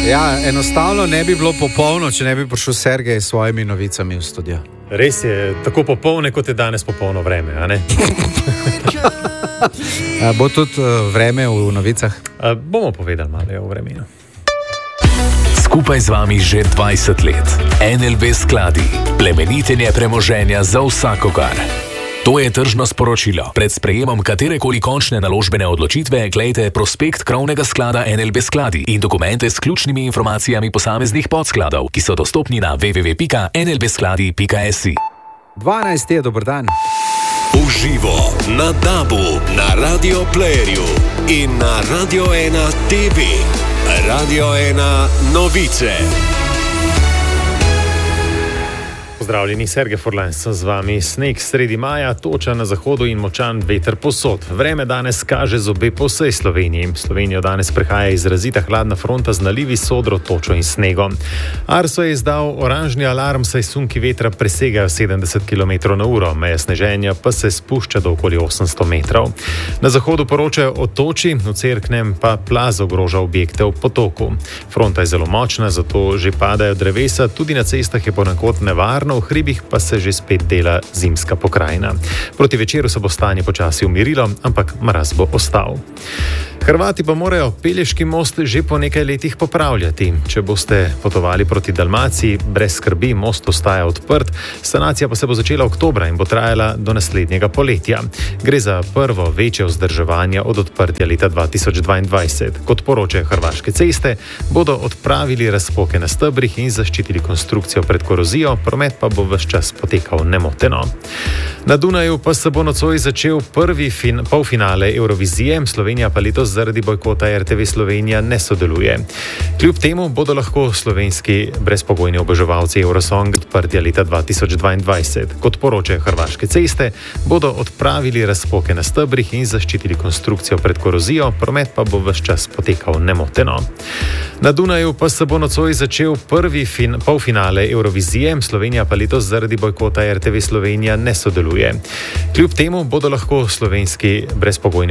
Ja, enostavno ne bi bilo popolno, če ne bi prišel Sergej s svojimi novicami v studio. Res je, tako popolno, kot je danes popolno vreme, a ne? Bo tudi vreme v novicah? Bomo povedali malo o vremenu. Skupaj z vami že 20 let. NLB skladi. Plemenitenje premoženja za vsakogar. To je tržno sporočilo. Pred sprejemom katerekoli končne naložbene odločitve glejte prospekt krovnega sklada NLB skladi in dokumente s ključnimi informacijami posameznih podskladov, ki so dostopni na www.nlbskladi.si. 12 je, dober dan. Uživo na DAB-u, na Radio Playerju in na Radio 1 TV. Radio 1 novice. Pozdravljeni, Sergej Furlan sem z vami. Sneg sredi maja, toča na zahodu in močan veter povsod. Vreme danes kaže zobe po vsej Sloveniji. Slovenijo danes prehaja izrazita hladna fronta z nalivi, sodro, točo in snegom. Arso je izdal oranžni alarm, saj sunki vetra presegajo 70 km/h, meja sneženja pa se spušča do okoli 800 metrov. Na zahodu poročajo o toči, v Cerknem pa plaz ogroža objekte v potoku. Fronta je zelo močna, zato že padajo drevesa, tudi na cestah je ponekod nevarno, v hribih pa se že spet dela zimska pokrajina. Proti večeru se bo stanje počasi umirilo, ampak mraz bo ostal. Hrvati pa morajo Pelješki most že po nekaj letih popravljati. Če boste potovali proti Dalmaciji, brez skrbi, most ostaja odprt, sanacija pa se bo začela oktobra in bo trajala do naslednjega poletja. Gre za prvo večje vzdrževanje od odprtja leta 2022. Kot poročajo Hrvaške ceste, bodo odpravili razpoke na stebrih in zaščitili konstrukcijo pred korozijo, promet pa bo ves čas potekal nemoteno. Na Dunaju pa se bo nocoj začel prvi polfinale Eurovizije, Slovenija pa letos zaradi bojkota RTV Slovenija ne sodeluje. Kljub temu bodo lahko slovenski brezpogojni oboževalci Eurosong odprtja leta 2022. Kot poročajo Hrvaške ceste, bodo odpravili razpoke na stebrih in zaščitili konstrukcijo pred korozijo, promet pa bo ves čas potekal nemoteno. Na Dunaju pa se bo nocoj začel prvi polfinale Eurovizije, Slovenija pa letos zaradi bojkota RTV Slovenija ne sodeluje. Kljub temu bodo lahko slovenski brezpogojni